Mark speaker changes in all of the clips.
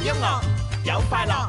Speaker 1: 音樂，有快樂。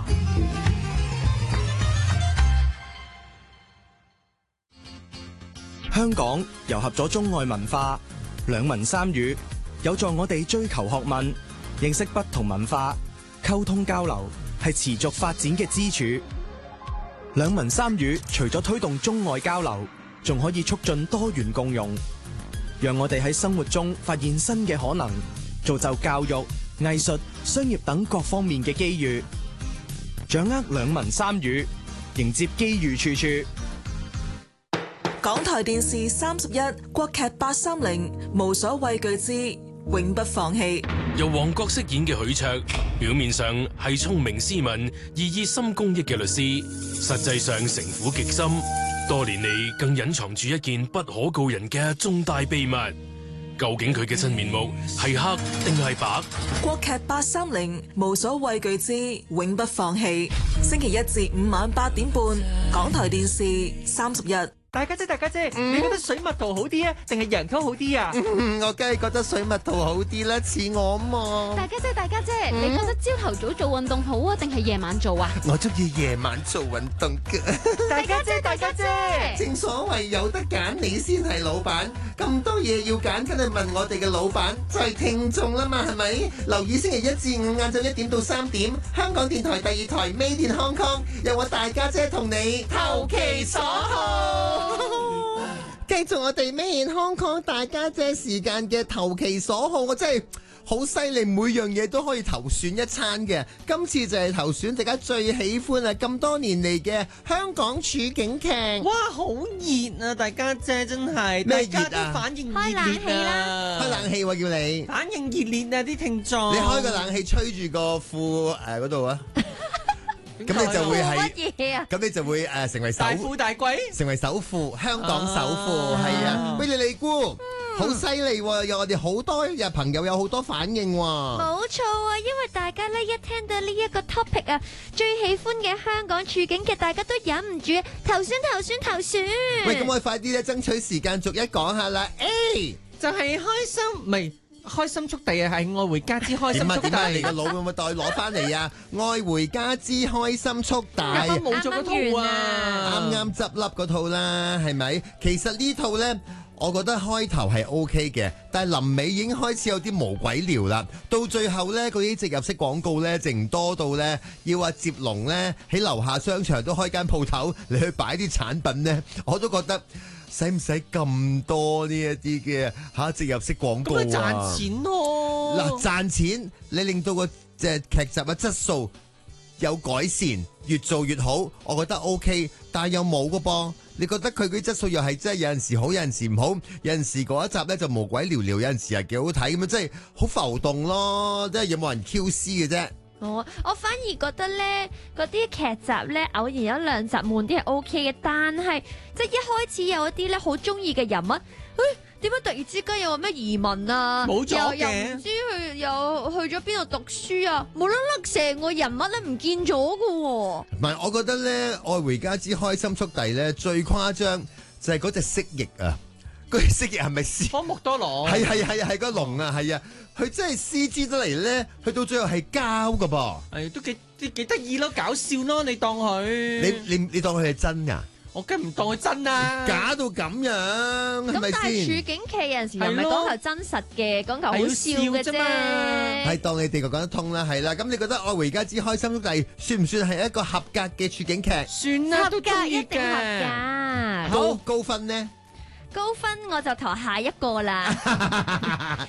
Speaker 2: 香港糅合咗中外文化，兩文三語，有助我哋追求學問，認識不同文化，溝通交流係持續發展嘅支柱。兩文三語除咗推動中外交流，仲可以促進多元共融，讓我哋喺生活中發現新嘅可能，造就教育、藝術、商業等各方面嘅機遇，掌握兩文三語，迎接機遇處處。
Speaker 3: 港台電視31國劇830無所畏懼之永不放棄。
Speaker 4: 由黃覺飾演嘅許卓，表面上係聰明斯文、熱心公益嘅律師，實際上城府極深，多年嚟更隱藏住一件不可告人嘅重大秘密。究竟佢嘅真面目係黑定係白？
Speaker 3: 國劇830無所畏懼之永不放棄，星期一至五晚8點半，港台電視31。
Speaker 1: 大家姐，你覺得水蜜桃好啲啊，定係洋蔥好啲啊？
Speaker 5: 我梗係覺得水蜜桃好啲啦，似我嘛。
Speaker 6: 大家姐，你覺得朝頭早做運動好啊，定係夜晚做啊？
Speaker 5: 我中意夜晚做運動嘅。
Speaker 1: 大家姐，
Speaker 5: 正所謂有得揀，你先係老闆。咁多嘢要揀，梗係問我哋嘅老闆，就係聽眾啦嘛，係咪？留意星期一至五晏晝1點到3點，香港電台第2台 Made in Hong Kong，有我大家姐同你投其所好。繼續我哋 Made in Hong Kong 大家姐時間嘅投其所好，我真係好犀利，每樣嘢都可以投選一餐嘅。今次就係投選大家最喜歡啊，咁多年嚟嘅香港處境劇。
Speaker 1: 哇，好熱啊！大家姐真係
Speaker 5: 咩熱啊？
Speaker 1: 大家都反應熱烈啊！
Speaker 5: 開冷氣喎，叫你
Speaker 1: 反應熱烈啊！啲聽眾，
Speaker 5: 你開個冷氣吹住個褲嗰度啊！咁你就會係
Speaker 6: 乜嘢啊？
Speaker 5: 咁你就會成為
Speaker 1: 大富大貴，
Speaker 5: 成為首富，香港首富係啊！喂，你估好犀利喎！有我哋好多朋友有好多反應喎。
Speaker 6: 冇錯啊，因為大家咧一聽到呢一個 topic 啊，最喜歡嘅香港處境劇，大家都忍唔住投選。
Speaker 5: 喂，咁我哋快啲咧，爭取時間逐一講下啦。A
Speaker 1: 就係開心，唔係開心速遞啊，係愛回家之開心速遞。
Speaker 5: 點啊？你個腦會唔會代攞翻嚟啊？愛回家之開心速遞，
Speaker 1: 冇咗嗰套啊，
Speaker 5: 啱執笠嗰套啦，係咪？其實呢套呢，我覺得開頭係 OK 嘅，但係臨尾已經開始有啲無鬼聊啦。到最後呢，嗰啲植入式廣告呢，淨多到呢，要話接龍呢，喺樓下商場都開間鋪頭嚟去擺啲產品呢，我都覺得。使唔使咁多呢一啲嘅植入式廣告啊？
Speaker 1: 咁咪賺錢咯！
Speaker 5: 嗱，賺錢你令到個劇集嘅質素有改善，越做越好，我覺得 OK。但係又冇個噃，你覺得佢嗰啲質素又係真係有陣時好，有陣時唔好，有陣時嗰一集咧就無鬼聊聊，有陣時係幾好睇咁樣，真係好浮動咯。即係有冇人 QC 嘅啫？
Speaker 6: 我反而覺得咧，嗰啲劇集咧偶然有1-2集悶啲係 OK 嘅，但係即係一開始有一啲咧好中意嘅人物，點解突然之間又話咩移民啊？
Speaker 1: 冇咗嘅，
Speaker 6: 又唔知又去咗邊度讀書啊？無啦啦成個人物咧唔見咗㗎喎。
Speaker 5: 唔係，我覺得咧《愛回家之開心速遞》咧最誇張就係嗰隻蜥蜴啊！嗰隻蜥蜴係咪
Speaker 1: 方木多羅？
Speaker 5: 係個龍啊，係啊！佢真係 CG 得嚟咧，去到最後係膠噶噃。
Speaker 1: 係都幾得意咯，搞笑咯，你當佢？
Speaker 5: 你當佢係真噶？
Speaker 1: 我梗唔當佢真啊！
Speaker 5: 假到咁樣，係咪先？
Speaker 6: 咁但係處境劇有陣時又唔係講求真實嘅，講求好笑嘅啫嘛。
Speaker 5: 係當你哋講得通啦，係啦。咁你覺得《愛回家之開心速遞》算唔算係一個合格嘅處境劇？
Speaker 1: 算啦，都中意
Speaker 6: 一定合格。
Speaker 5: 高分呢？
Speaker 6: 高分我就投下一個啦。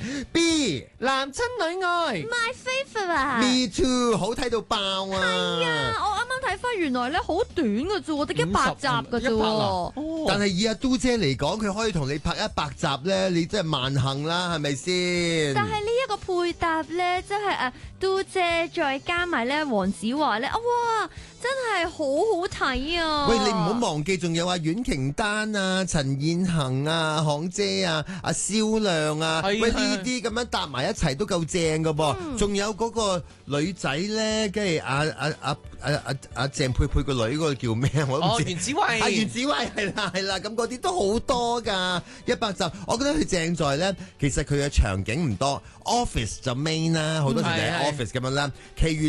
Speaker 5: B
Speaker 1: 男親女愛
Speaker 6: My favorite 啊
Speaker 5: Me too 好睇到爆啊！
Speaker 6: 係啊，我啱啱睇翻原來咧好短嘅啫，得100集嘅啫。
Speaker 5: 但係以阿嘟姐嚟講，佢可以同你拍100集咧，你真係萬幸啦，係咪先？
Speaker 6: 但係呢一個配搭咧，即係嘟姐再加埋咧黃子華咧，哇！真係好好睇啊！
Speaker 5: 喂，你唔好忘記，仲有阿阮瓊丹啊、陳燕恒啊、行姐啊、阿蕭亮啊，喂呢啲咁樣搭埋一齊都夠正噶噃。仲有嗰個女仔咧，跟住阿鄭佩佩個女嗰個叫咩？我都唔知。
Speaker 1: 袁子慧。
Speaker 5: 袁子慧係啦，咁嗰啲都好多噶，100集。我覺得佢正在咧，其實佢嘅場景唔多 ，office 就 main 啦，好多時就係 office 咁樣啦，其餘。